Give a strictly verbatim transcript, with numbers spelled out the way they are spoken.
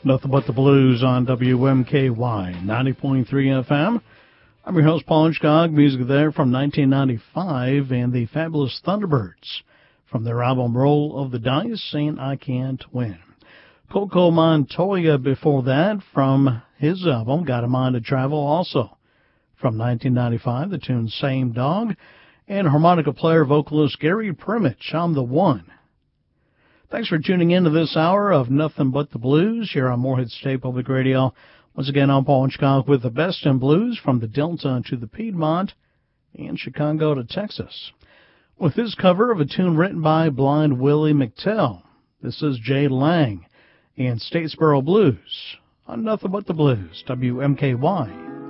Nothing But the Blues on W M K Y ninety point three F M. I'm your host, Paul Hitchcock. Music there from nineteen ninety-five and the Fabulous Thunderbirds from their album Roll of the Dice and I Can't Win. Coco Montoya before that from his album Got a Mind to Travel, also from nineteen ninety-five, the tune Same Dog, and harmonica player vocalist Gary Primmich, I'm the One. Thanks for tuning in to this hour of Nothing But the Blues here on Morehead State Public Radio. Once again, I'm Paul Hitchcock with the best in blues from the Delta to the Piedmont and Chicago to Texas. With his cover of a tune written by Blind Willie McTell, this is Jay Lang and Statesboro Blues on Nothing But the Blues, W M K Y